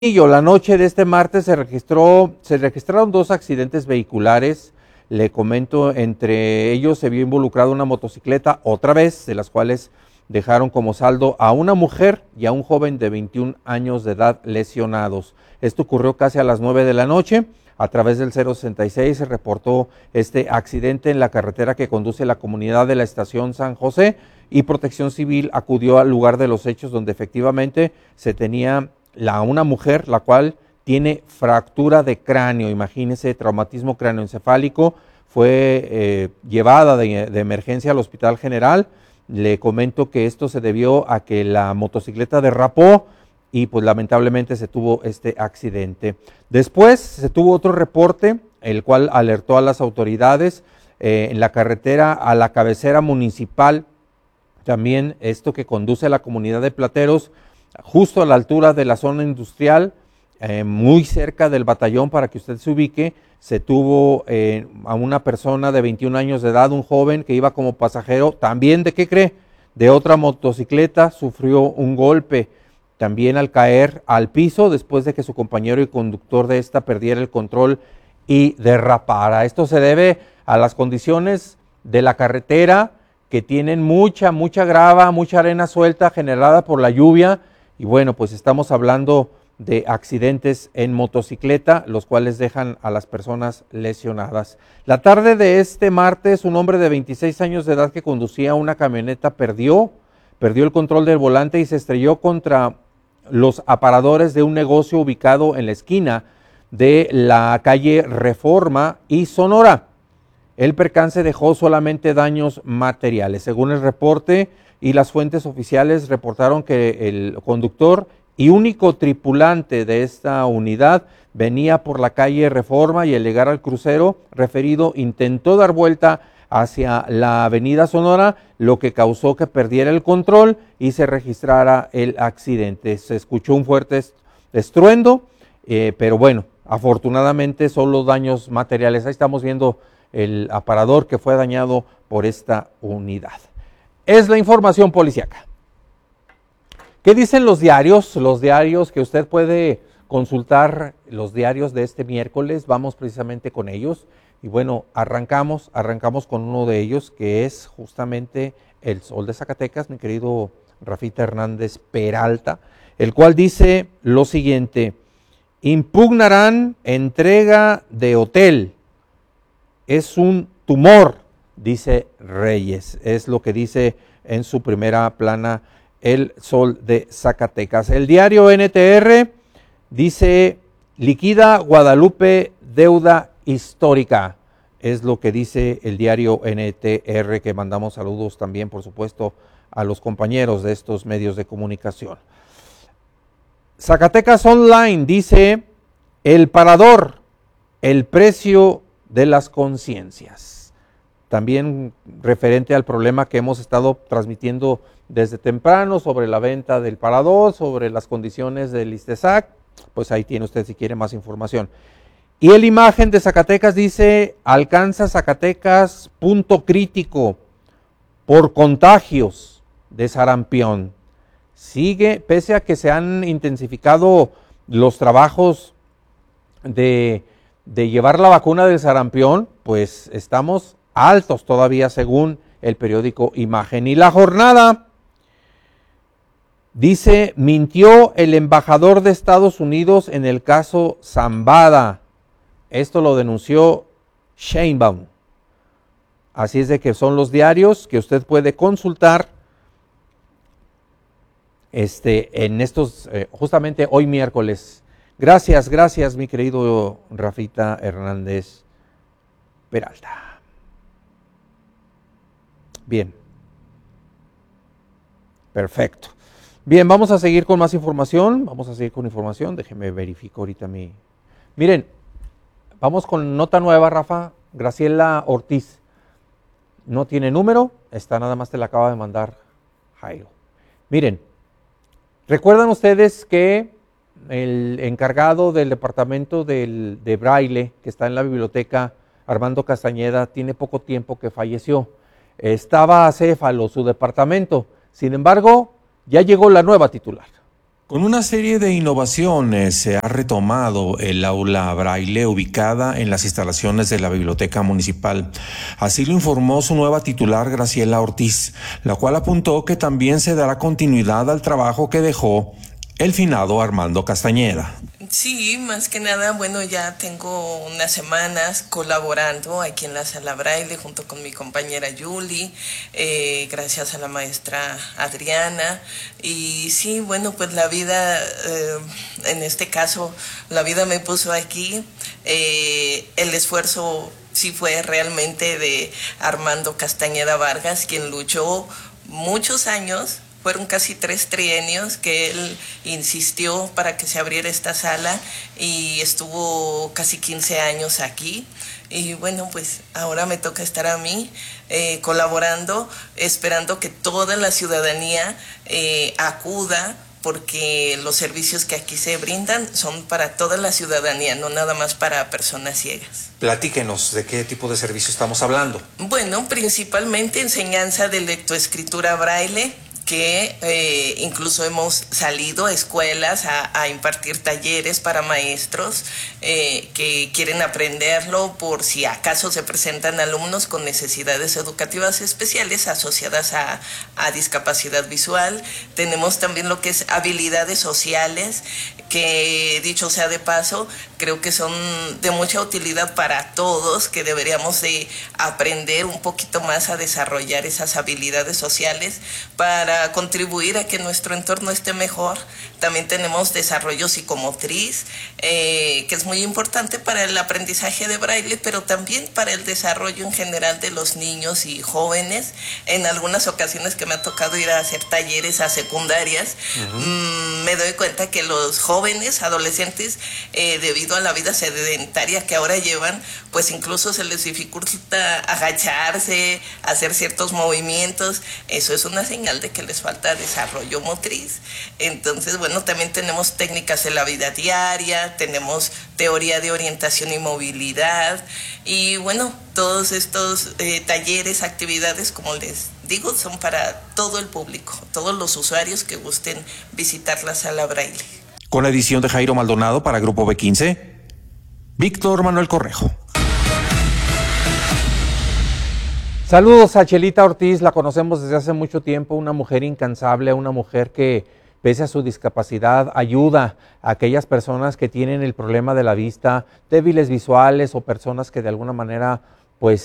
La noche de este martes se registraron dos accidentes vehiculares. Le comento, entre ellos se vio involucrada una motocicleta otra vez, de las cuales dejaron como saldo a una mujer y a un joven de 21 años de edad lesionados. Esto ocurrió casi a las 9 de la noche. A través del 066 se reportó este accidente en la carretera que conduce a la comunidad de la estación San José, y Protección Civil acudió al lugar de los hechos, donde efectivamente se tenía una mujer, la cual tiene fractura de cráneo, imagínese, traumatismo cráneoencefálico. Fue llevada de emergencia al Hospital General. Le comento que esto se debió a que la motocicleta derrapó y pues lamentablemente se tuvo este accidente. Después se tuvo otro reporte, el cual alertó a las autoridades en la carretera a la cabecera municipal, también esto que conduce a la comunidad de Plateros, justo a la altura de la zona industrial, muy cerca del batallón, para que usted se ubique. Se tuvo a una persona de 21 años de edad, un joven que iba como pasajero, también ¿de qué cree? De otra motocicleta, sufrió un golpe, también al caer al piso, después de que su compañero y conductor de esta perdiera el control y derrapara. Esto se debe a las condiciones de la carretera, que tienen mucha grava, mucha arena suelta generada por la lluvia. Y bueno, pues estamos hablando de accidentes en motocicleta, los cuales dejan a las personas lesionadas. La tarde de este martes, un hombre de 26 años de edad que conducía una camioneta perdió el control del volante y se estrelló contra los aparadores de un negocio ubicado en la esquina de la calle Reforma y Sonora. El percance dejó solamente daños materiales. Según el reporte y las fuentes oficiales, reportaron que el conductor y único tripulante de esta unidad venía por la calle Reforma, y al llegar al crucero referido intentó dar vuelta hacia la avenida Sonora, lo que causó que perdiera el control y se registrara el accidente. Se escuchó un fuerte estruendo, pero bueno, afortunadamente solo daños materiales. Ahí estamos viendo el aparador que fue dañado por esta unidad. Es la información policíaca. ¿Qué dicen los diarios? Los diarios que usted puede consultar, los diarios de este miércoles, vamos precisamente con ellos. Y bueno, arrancamos con uno de ellos, que es justamente El Sol de Zacatecas, mi querido Rafita Hernández Peralta, el cual dice lo siguiente: impugnarán entrega de hotel. Es un tumor, dice Reyes. Es lo que dice en su primera plana El Sol de Zacatecas. El diario NTR dice: liquida Guadalupe deuda histórica. Es lo que dice el diario NTR, que mandamos saludos también, por supuesto, a los compañeros de estos medios de comunicación. Zacatecas Online dice: El Parador, el precio de las conciencias. También referente al problema que hemos estado transmitiendo desde temprano sobre la venta del Parador, sobre las condiciones del ISTESAC, pues ahí tiene usted si quiere más información. Y el Imagen de Zacatecas dice: alcanza Zacatecas punto crítico por contagios de sarampión. Sigue, pese a que se han intensificado los trabajos de llevar la vacuna del sarampión, pues estamos altos todavía, según el periódico Imagen. Y La Jornada dice: mintió el embajador de Estados Unidos en el caso Zambada. Esto lo denunció Sheinbaum. Así es de que son los diarios que usted puede consultar en estos, justamente hoy miércoles. Gracias, mi querido Rafita Hernández Peralta. Bien. Perfecto. Bien, vamos a seguir con más información. Déjeme verificar ahorita Miren, vamos con nota nueva, Rafa. Graciela Ortiz. No tiene número, nada más te la acaba de mandar Jairo. Miren, ¿recuerdan ustedes que el encargado del departamento de Braille, que está en la biblioteca, Armando Castañeda, tiene poco tiempo que falleció? Estaba acéfalo su departamento. Sin embargo, ya llegó la nueva titular. Con una serie de innovaciones se ha retomado el aula Braille ubicada en las instalaciones de la Biblioteca Municipal. Así lo informó su nueva titular, Graciela Ortiz, la cual apuntó que también se dará continuidad al trabajo que dejó el finado Armando Castañeda. Sí, más que nada, bueno, ya tengo unas semanas colaborando aquí en la Sala Braille junto con mi compañera Yuli, gracias a la maestra Adriana. Y sí, bueno, pues la vida, en este caso, la vida me puso aquí. El esfuerzo sí fue realmente de Armando Castañeda Vargas, quien luchó muchos años. Fueron casi 3 trienios que él insistió para que se abriera esta sala y estuvo casi 15 años aquí. Y bueno, pues ahora me toca estar a mí colaborando, esperando que toda la ciudadanía acuda, porque los servicios que aquí se brindan son para toda la ciudadanía, no nada más para personas ciegas. Platíquenos, ¿de qué tipo de servicio estamos hablando? Bueno, principalmente enseñanza de lectoescritura braille, que incluso hemos salido a escuelas a impartir talleres para maestros que quieren aprenderlo por si acaso se presentan alumnos con necesidades educativas especiales asociadas a discapacidad visual. Tenemos también lo que es habilidades sociales, que dicho sea de paso, creo que son de mucha utilidad para todos, que deberíamos de aprender un poquito más a desarrollar esas habilidades sociales para contribuir a que nuestro entorno esté mejor. También tenemos desarrollo psicomotriz, que es muy importante para el aprendizaje de braille, pero también para el desarrollo en general de los niños y jóvenes. En algunas ocasiones que me ha tocado ir a hacer talleres a secundarias, me doy cuenta que los jóvenes, adolescentes, debido a la vida sedentaria que ahora llevan, pues incluso se les dificulta agacharse, hacer ciertos movimientos. Eso es una señal de que les falta desarrollo motriz. Entonces, bueno, también tenemos técnicas de la vida diaria, tenemos teoría de orientación y movilidad, y bueno, todos estos talleres, actividades, como les digo, son para todo el público, todos los usuarios que gusten visitar la Sala Braille. Con la edición de Jairo Maldonado para Grupo B15, Víctor Manuel Correjo. Saludos a Chelita Ortiz, la conocemos desde hace mucho tiempo, una mujer incansable, una mujer que pese a su discapacidad ayuda a aquellas personas que tienen el problema de la vista, débiles visuales o personas que de alguna manera pues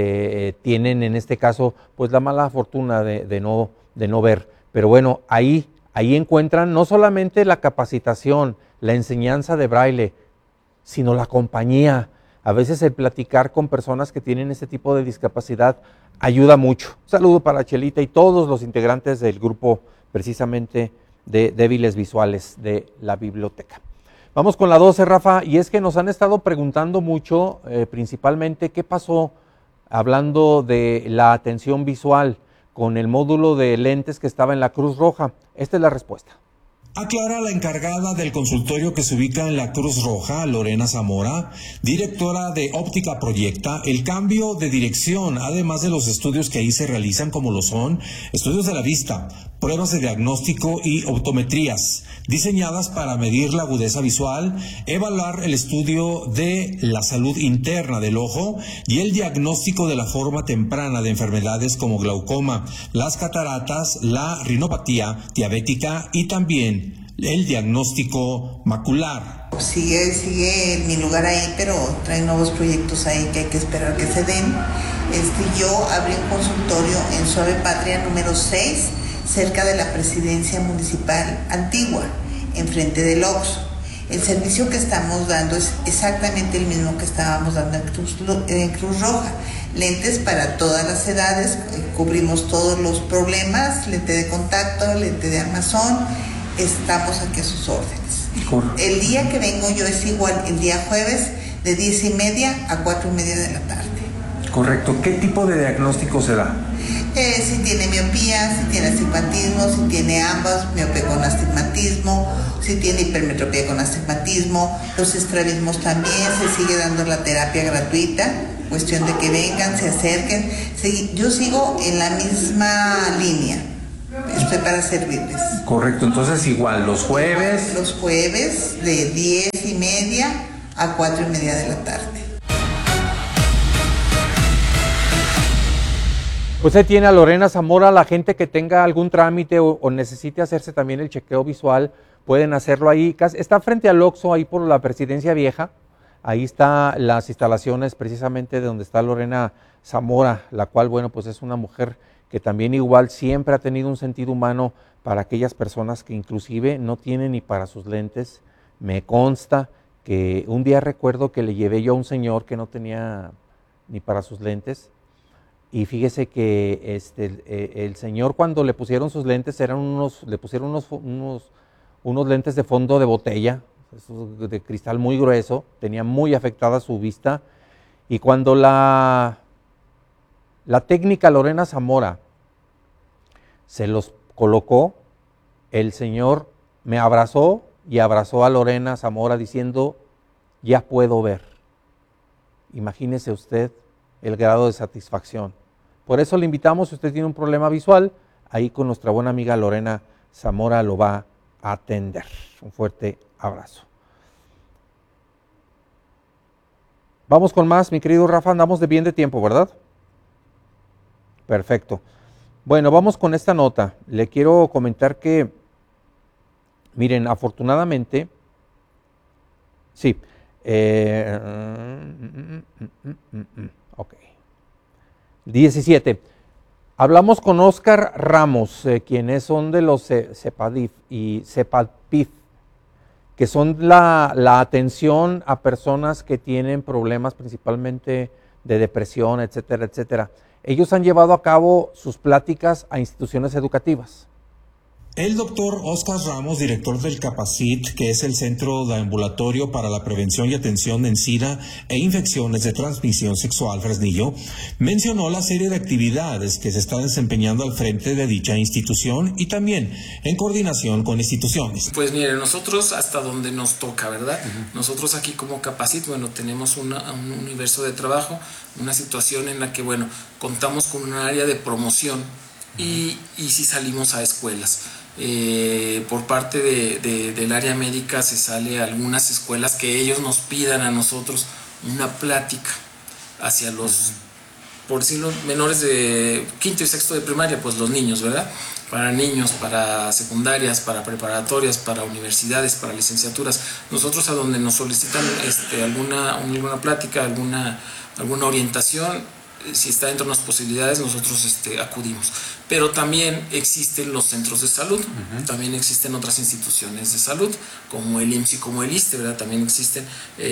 tienen en este caso pues la mala fortuna de no ver. Pero bueno, ahí encuentran no solamente la capacitación, la enseñanza de braille, sino la compañía. A veces el platicar con personas que tienen este tipo de discapacidad ayuda mucho. Un saludo para Chelita y todos los integrantes del grupo precisamente de débiles visuales de la biblioteca. Vamos con la 12, Rafa, y es que nos han estado preguntando mucho, principalmente, qué pasó hablando de la atención visual con el módulo de lentes que estaba en la Cruz Roja. Esta es la respuesta. Aclara la encargada del consultorio que se ubica en la Cruz Roja, Lorena Zamora, directora de Óptica Proyecta, el cambio de dirección, además de los estudios que ahí se realizan, como lo son estudios de la vista, pruebas de diagnóstico y optometrías, diseñadas para medir la agudeza visual, evaluar el estudio de la salud interna del ojo y el diagnóstico de la forma temprana de enfermedades como glaucoma, las cataratas, la rinopatía diabética y también el diagnóstico macular. Sigue mi lugar ahí, pero trae nuevos proyectos ahí que hay que esperar que se den. Yo abrí un consultorio en Suave Patria número 6, cerca de la presidencia municipal antigua, enfrente del Oxxo. El servicio que estamos dando es exactamente el mismo que estábamos dando en Cruz Roja. Lentes para todas las edades, cubrimos todos los problemas, lente de contacto, lente de armazón, estamos aquí a sus órdenes. El día que vengo yo es igual, el día jueves, de 10:30 a 4:30 de la tarde. Correcto. ¿Qué tipo de diagnóstico se da? Si tiene miopía, si tiene astigmatismo, si tiene ambas, miopía con astigmatismo, si tiene hipermetropía con astigmatismo, los estrabismos también, se sigue dando la terapia gratuita, cuestión de que vengan, se acerquen. Yo sigo en la misma línea, estoy para servirles. Correcto, entonces igual, los jueves. Los jueves de 10:30 a 4:30 de la tarde. Pues ahí tiene a Lorena Zamora. La gente que tenga algún trámite o necesite hacerse también el chequeo visual, pueden hacerlo ahí. Está frente al Oxxo, ahí por la Presidencia Vieja. Ahí están las instalaciones precisamente de donde está Lorena Zamora, la cual, bueno, pues es una mujer que también igual siempre ha tenido un sentido humano para aquellas personas que inclusive no tienen ni para sus lentes. Me consta que un día recuerdo que le llevé yo a un señor que no tenía ni para sus lentes. Y fíjese que el señor, cuando le pusieron sus lentes, le pusieron unos lentes de fondo de botella, de cristal muy grueso, tenía muy afectada su vista. Y cuando la técnica Lorena Zamora se los colocó, el señor me abrazó y abrazó a Lorena Zamora diciendo: ya puedo ver. Imagínese usted el grado de satisfacción. Por eso le invitamos, si usted tiene un problema visual, ahí con nuestra buena amiga Lorena Zamora lo va a atender. Un fuerte abrazo. Vamos con más, mi querido Rafa, andamos de bien de tiempo, ¿verdad? Perfecto. Bueno, vamos con esta nota. Le quiero comentar que, miren, afortunadamente, sí, ok. 17. Hablamos con Óscar Ramos, quienes son de los CEPADIF y CEPADPIF, que son la atención a personas que tienen problemas principalmente de depresión, etcétera, etcétera. Ellos han llevado a cabo sus pláticas a instituciones educativas. El doctor Óscar Ramos, director del CAPACIT, que es el Centro de Ambulatorio para la Prevención y Atención en SIDA e Infecciones de Transmisión Sexual Fresnillo, mencionó la serie de actividades que se están desempeñando al frente de dicha institución y también en coordinación con instituciones. Pues mire, nosotros hasta donde nos toca, ¿verdad? Nosotros aquí como CAPACIT, bueno, tenemos un universo de trabajo, una situación en la que, bueno, contamos con un área de promoción y si salimos a escuelas. Por parte del área médica se sale a algunas escuelas que ellos nos pidan a nosotros una plática hacia los, por decirlo, menores de quinto y sexto de primaria, pues los niños, ¿verdad? Para niños, para secundarias, para preparatorias, para universidades, para licenciaturas. Nosotros a donde nos solicitan alguna plática, alguna orientación, si está dentro de las posibilidades, nosotros acudimos. Pero también existen los centros de salud, también existen otras instituciones de salud, como el IMSS y como el ISSSTE, ¿verdad? También existen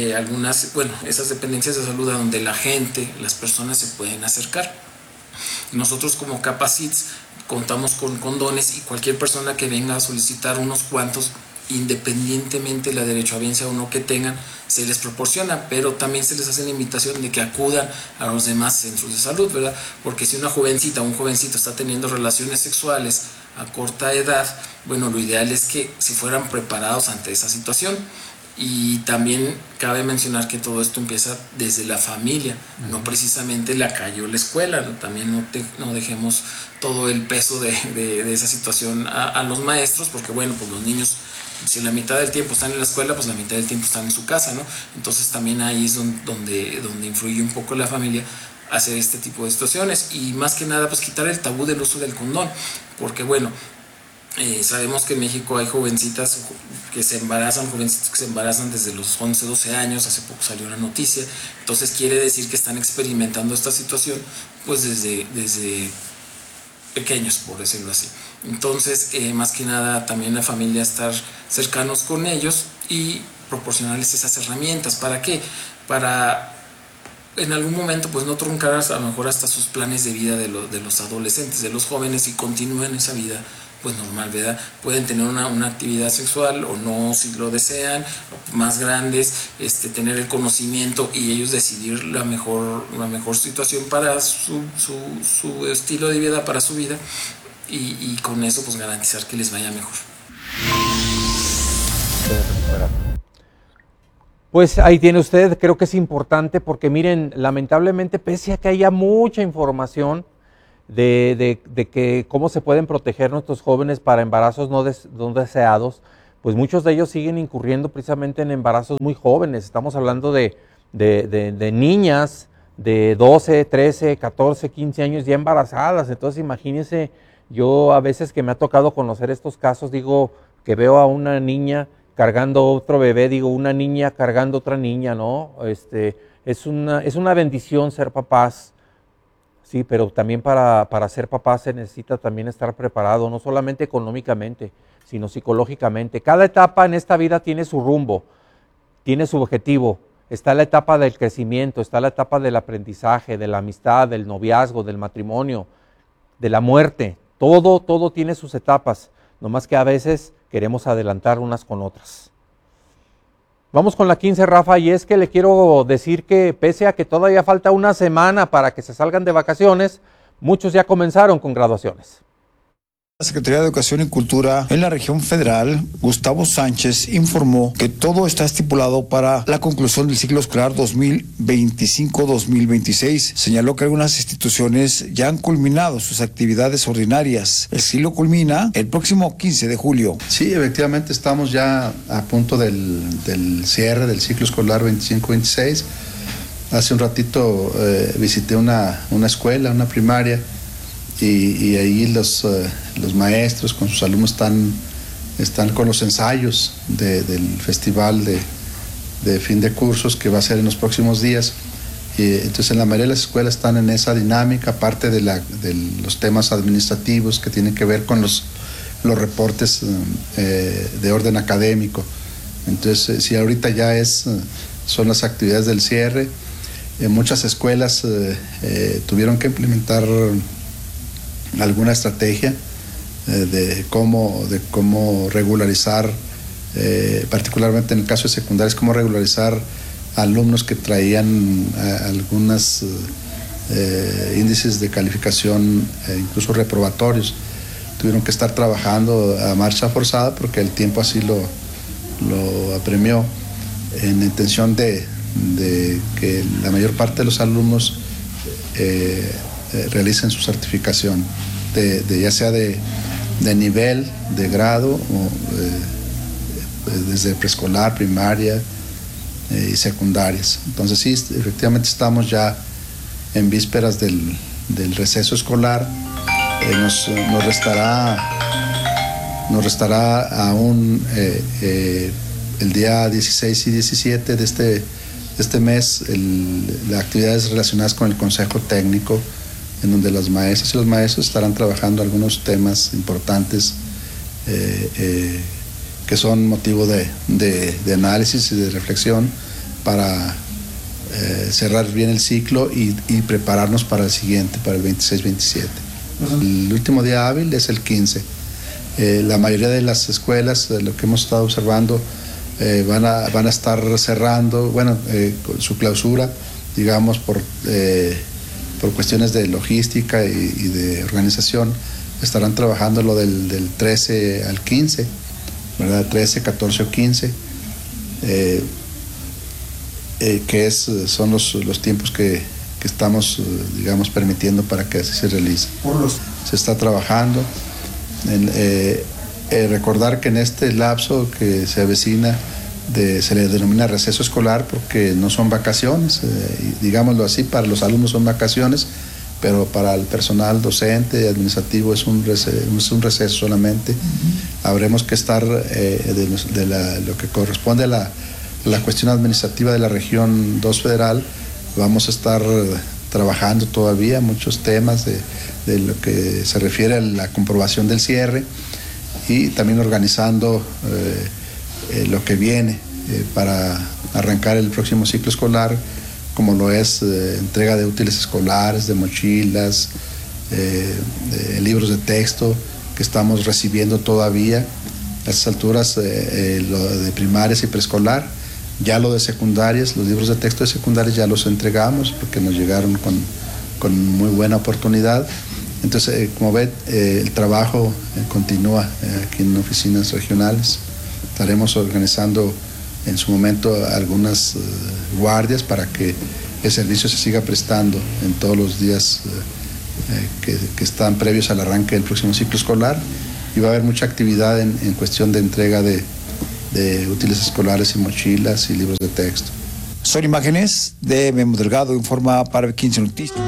esas dependencias de salud a donde la gente, las personas se pueden acercar. Nosotros como CAPACITS contamos con condones y cualquier persona que venga a solicitar unos cuantos, independientemente de la derechohabiencia o no que tengan, se les proporciona, pero también se les hace la invitación de que acudan a los demás centros de salud, ¿verdad? Porque si una jovencita o un jovencito está teniendo relaciones sexuales a corta edad, bueno, lo ideal es que se fueran preparados ante esa situación. Y también cabe mencionar que todo esto empieza desde la familia, no precisamente la calle o la escuela, ¿no? También no dejemos todo el peso de esa situación a los maestros, porque bueno, pues los niños, si la mitad del tiempo están en la escuela, pues la mitad del tiempo están en su casa, ¿no? Entonces también ahí es donde influye un poco la familia hacer este tipo de situaciones y más que nada pues quitar el tabú del uso del condón, porque bueno, sabemos que en México hay jovencitas que se embarazan, desde los 11, 12 años, hace poco salió una noticia, entonces quiere decir que están experimentando esta situación pues desde pequeños, por decirlo así. Entonces, más que nada, también la familia estar cercanos con ellos y proporcionarles esas herramientas. ¿Para qué? Para en algún momento pues no truncar a lo mejor hasta sus planes de vida de los adolescentes, de los jóvenes y continúen esa vida pues normal, ¿verdad? Pueden tener una actividad sexual o no si lo desean, más grandes, tener el conocimiento y ellos decidir la mejor situación para su estilo de vida, para su vida y con eso pues garantizar que les vaya mejor. Pues ahí tiene usted, creo que es importante porque miren, lamentablemente pese a que haya mucha información, de que cómo se pueden proteger nuestros jóvenes para embarazos no deseados, pues muchos de ellos siguen incurriendo precisamente en embarazos muy jóvenes. Estamos hablando de niñas de 12, 13, 14, 15 años ya embarazadas. Entonces imagínense, yo a veces que me ha tocado conocer estos casos, digo, que veo a una niña cargando otro bebé, digo, una niña cargando otra niña, ¿no? Es una bendición ser papás, sí, pero también para ser papás se necesita también estar preparado, no solamente económicamente, sino psicológicamente. Cada etapa en esta vida tiene su rumbo, tiene su objetivo. Está la etapa del crecimiento, está la etapa del aprendizaje, de la amistad, del noviazgo, del matrimonio, de la muerte. Todo tiene sus etapas, nomás que a veces queremos adelantar unas con otras. Vamos con la 15, Rafa, y es que le quiero decir que pese a que todavía falta una semana para que se salgan de vacaciones, muchos ya comenzaron con graduaciones. La Secretaría de Educación y Cultura en la región federal, Gustavo Sánchez, informó que todo está estipulado para la conclusión del ciclo escolar 2025-2026. Señaló que algunas instituciones ya han culminado sus actividades ordinarias. El ciclo culmina el próximo 15 de julio. Sí, efectivamente estamos ya a punto del cierre del ciclo escolar 25-26. Hace un ratito visité una escuela, una primaria, y ahí los maestros con sus alumnos están con los ensayos del festival de fin de cursos que va a ser en los próximos días. Entonces en la mayoría de las escuelas están en esa dinámica, aparte de los temas administrativos que tienen que ver con los reportes de orden académico. Entonces si ahorita ya son las actividades del cierre. Muchas escuelas tuvieron que implementar alguna estrategia de cómo regularizar, particularmente en el caso de secundarias, cómo regularizar alumnos que traían algunos índices de calificación incluso reprobatorios. Tuvieron que estar trabajando a marcha forzada porque el tiempo así lo apremió, en intención de que la mayor parte de los alumnos realicen su certificación, ya sea de nivel, de grado, o desde preescolar, primaria y secundarias. Entonces sí, efectivamente estamos ya en vísperas del receso escolar. Nos restará aún el día 16 y 17 de este mes las actividades relacionadas con el Consejo Técnico, en donde las maestras y los maestros estarán trabajando algunos temas importantes que son motivo de análisis y de reflexión para cerrar bien el ciclo y prepararnos para el siguiente, para el 26-27. El último día hábil es el 15. La mayoría de las escuelas, lo que hemos estado observando, van a estar cerrando, su clausura, digamos, por cuestiones de logística y de organización. Estarán trabajando lo del 13 al 15, ¿verdad? 13, 14 o 15, que son los tiempos que estamos, digamos, permitiendo para que así se realice. Se está trabajando. Recordar que en este lapso que se avecina se le denomina receso escolar porque no son vacaciones, digámoslo así, para los alumnos son vacaciones, pero para el personal docente y administrativo es un receso solamente. Habremos que estar lo que corresponde a la cuestión administrativa de la región 2 federal. Vamos a estar trabajando todavía muchos temas de lo que se refiere a la comprobación del cierre y también organizando lo que viene para arrancar el próximo ciclo escolar, como lo es entrega de útiles escolares, de mochilas, de libros de texto que estamos recibiendo todavía a estas alturas, lo de primarias y preescolar. Ya lo de secundarias, los libros de texto de secundarias ya los entregamos porque nos llegaron con muy buena oportunidad. Entonces, como ven, el trabajo continúa aquí en oficinas regionales. Estaremos organizando en su momento algunas guardias para que el servicio se siga prestando en todos los días que están previos al arranque del próximo ciclo escolar, y va a haber mucha actividad en cuestión de entrega de útiles escolares y mochilas y libros de texto. Son imágenes de Memo Delgado, informa para 15 Noticias.